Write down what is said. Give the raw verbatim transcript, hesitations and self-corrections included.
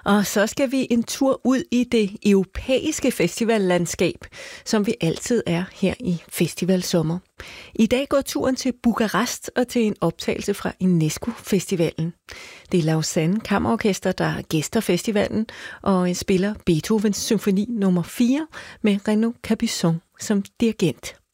Og så skal vi en tur ud i det europæiske festivallandskab, som vi altid er her i festivalsommer. I dag går turen til Bukarest og til en optagelse fra UNESCO-festivalen. Det er Lausanne Kammerorkester, der gæster festivalen og spiller Beethovens symfoni nummer fire med Renaud Capuçon som dirigent.